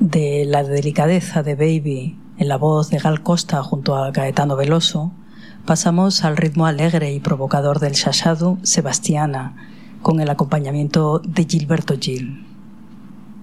de la delicadeza de Baby en la voz de Gal Costa junto a Gaetano Veloso, pasamos al ritmo alegre y provocador del xaxado Sebastiana, con el acompañamiento de Gilberto Gil.